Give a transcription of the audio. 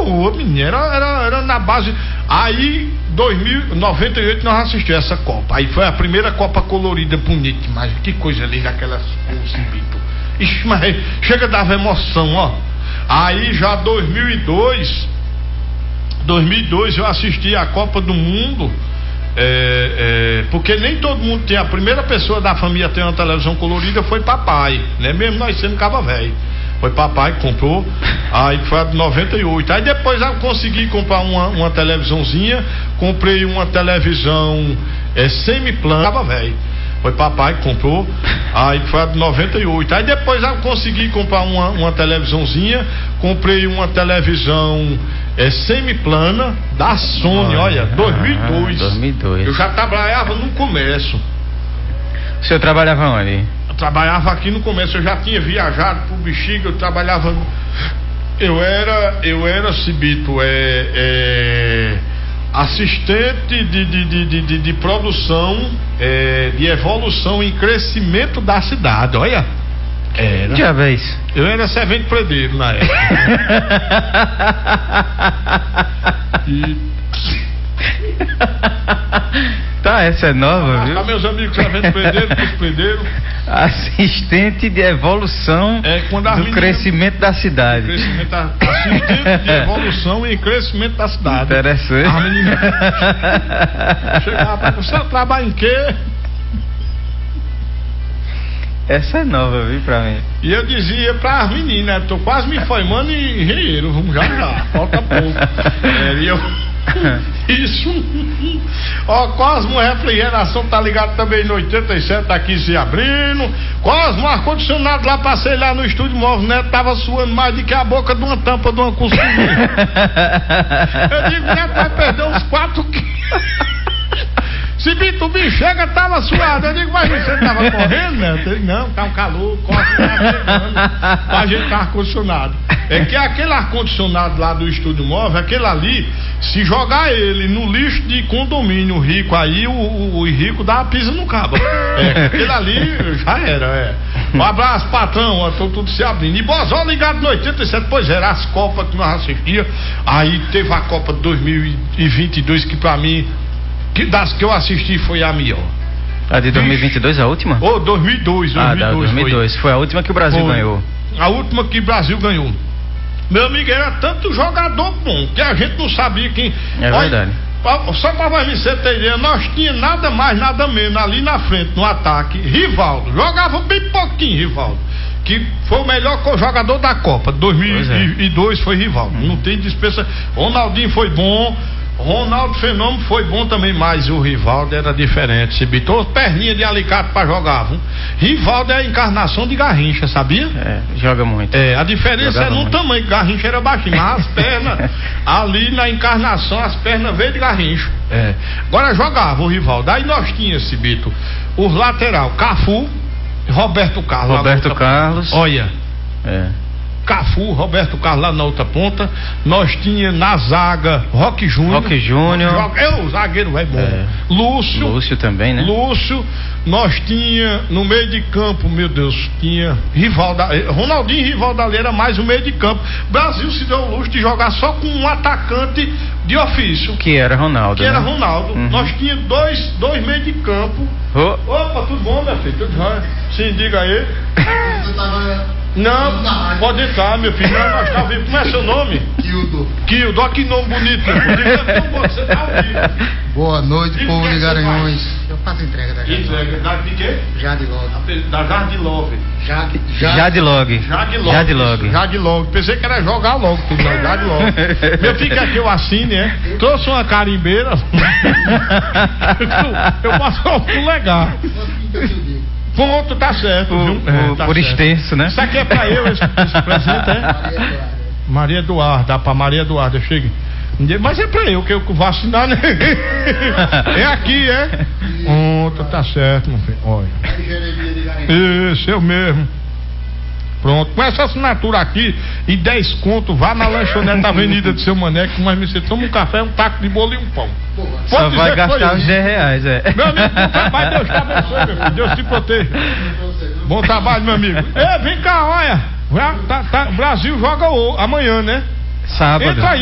horror, menino. Era na base. Aí, 98 nós assistimos essa Copa. Aí foi a primeira Copa colorida, bonita. Mas que coisa linda aquelas cores, Bito. Ixi, mas chega, dava emoção, ó. Aí já 2002 eu assisti a Copa do Mundo. Porque nem todo mundo tem. A primeira pessoa da família a ter uma televisão colorida foi papai, né? Mesmo nós sendo caba velho. Foi papai que comprou. Aí foi a de 98. Aí depois eu consegui comprar uma televisãozinha. Comprei uma televisão semiplana, caba velho. Foi papai que comprou. Aí foi a de 98. Aí depois eu consegui comprar uma televisãozinha. Comprei uma televisão semiplana da Sony, olha, 2002. Eu já trabalhava no comércio. O senhor trabalhava onde? Eu trabalhava aqui no comércio. Eu já tinha viajado pro Bexiga. Eu trabalhava. Eu era Cibito, assistente de produção, de evolução e crescimento da cidade, olha. Era. Que vez? Eu era servente predeiro na época. Tá, essa é nova, viu? Tá, meus amigos, servente predeiro, predeiro. Assistente de evolução do crescimento da cidade. Assistente de evolução e crescimento da cidade. Interessante. A menina chegava pra você, trabalha em quê? Essa é nova, viu, pra mim. E eu dizia pras meninas, tô quase me formando em engenheiro, vamos já, falta pouco. Isso. Ó, Cosmo Refrigeração tá ligado também no 87, tá aqui se abrindo. Cosmo, ar-condicionado lá, passei lá no estúdio móvel, Neto tava suando mais do que a boca de uma tampa de uma costureira. Eu digo, Neto vai perder uns 4 quilos. Se o bicho chega, tava suado. Eu digo, mas você tava correndo, né? Eu digo, não, tá um calor, corre pra gente tá ar-condicionado. É que aquele ar-condicionado lá do estúdio móvel, aquele ali, se jogar ele no lixo de condomínio rico, aí o rico dá uma pisa no cabo. Aquele ali já era, Um abraço, patrão, ó, tô tudo se abrindo. E Bozó ligado no 87, pois era as Copas que nós assistíamos. Aí teve a Copa de 2022, que pra mim, das que eu assisti, foi a melhor. A de 2022, a última? 2002. 2002. Foi a última que o Brasil ganhou. A última que o Brasil ganhou. Meu amigo, era tanto jogador bom que a gente não sabia quem. Verdade. Só pra você ter ideia, nós tínhamos nada mais, nada menos ali na frente, no ataque, Rivaldo. Jogava bem pouquinho, Rivaldo. Que foi o melhor jogador da Copa. 2002 foi Rivaldo. Não tem dispensa. Ronaldinho foi bom. Ronaldo Fenômeno foi bom também, mas o Rivaldo era diferente. Se bitou perninha de alicate pra jogar. Rivaldo é a encarnação de Garrincha, sabia? Joga muito. A diferença é no tamanho, que Garrincha era baixinho, mas as pernas, ali na encarnação, as pernas veio de Garrincha. Agora jogava o Rivaldo. Aí nós tínhamos, Cibito, os lateral, Cafu, Roberto Carlos. Olha. Cafu, Roberto Carlos lá na outra ponta. Nós tínhamos na zaga Roque Júnior. O zagueiro vai bom. Lúcio também, né? Nós tinha no meio de campo, meu Deus, tinha Rivaldo, Ronaldinho e Rivaldo ali era mais o meio de campo. Brasil se deu o luxo de jogar só com um atacante de ofício. Que era Ronaldo. Nós tínhamos dois meios de campo. Opa, tudo bom, meu filho? Tudo bom? Sim, diga aí. Não, pode entrar, meu filho. Nós estamos vivos. Como é seu nome? Quildo, olha que nome bonito. Você tá ouvindo. Boa noite, povo de Garanhuns. Eu faço entrega da Jardilog. Entrega de quê? Jardilog. Da Jardilog. Jardilog. Pensei que era jogar logo. Jardilog. Meu filho quer que eu assine, Trouxe uma carimbeira. Eu passo um polegar. Ponto, tá certo. Por extenso, né? Isso aqui é pra eu, esse presente, Maria Eduarda, pra Maria Eduarda, chegue. Mas é pra eu, que eu vou assinar, né? É aqui, Ponto, tá certo, meu filho. Olha. Isso, eu mesmo. Pronto, com essa assinatura aqui e 10 conto, vá na lanchonete da Avenida do Seu Mané, que mais você toma um café, um taco de bolo e um pão. Só vai gastar uns 10 reais, Meu amigo, bom trabalho, Deus te abençoe, meu filho, Deus te proteja. Bom trabalho, meu amigo. Vem cá, olha, o Brasil joga amanhã, né? Sábado.